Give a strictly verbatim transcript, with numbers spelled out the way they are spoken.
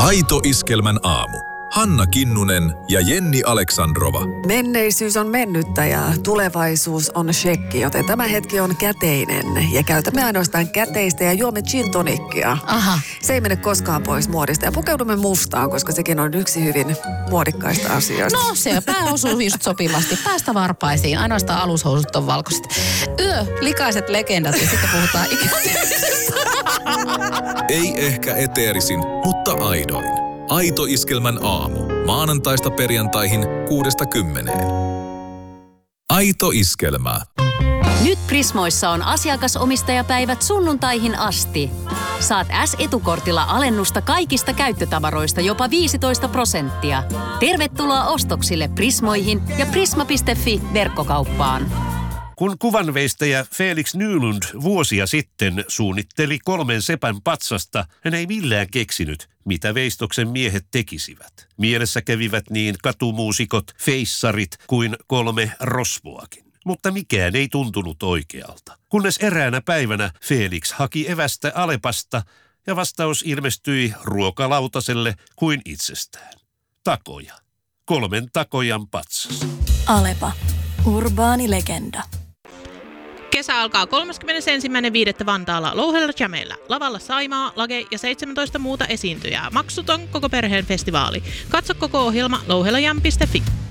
Aito Iskelmän aamu. Hanna Kinnunen ja Jenni Aleksandrova. Menneisyys on mennyttä ja tulevaisuus on shekki, joten tämä hetki on käteinen. Ja käytämme ainoastaan käteistä ja juomme gin tonickia. Aha. Se ei mene koskaan pois muodista. Ja pukeudumme mustaan, koska sekin on yksi hyvin muodikkaista asioista. No se pää osuu just sopivasti. Päästä varpaisiin. Ainoastaan alushousut on valkoiset. Yö, likaiset legendat ja sitten puhutaan ikääntymisestä. Ei ehkä eteerisin, mutta aidoin. Aito Iskelmän aamu. Maanantaista perjantaihin kuudesta kymmeneen. Aito Iskelmä. Nyt Prismoissa on asiakasomistajapäivät sunnuntaihin asti. Saat S-etukortilla alennusta kaikista käyttötavaroista jopa viisitoista prosenttia. Tervetuloa ostoksille Prismoihin ja prisma piste fi verkkokauppaan. Kun kuvanveistäjä Felix Nylund vuosia sitten suunnitteli kolmen sepän patsasta, hän ei millään keksinyt, mitä veistoksen miehet tekisivät. Mielessä kävivät niin katumuusikot, feissarit kuin kolme rosvoakin. Mutta mikään ei tuntunut oikealta. Kunnes eräänä päivänä Felix haki evästä Alepasta ja vastaus ilmestyi ruokalautaselle kuin itsestään. Takoja. Kolmen takojan patsas. Alepa. Urbaani legenda. Kesä alkaa kolmaskymmenesensimmäinen viidettä Vantaalla Louhella Jameillä. Lavalla Saimaa, Lage ja seitsemäntoista muuta esiintyjää. Maksuton koko perheen festivaali. Katso koko ohjelma louhelajam piste fi.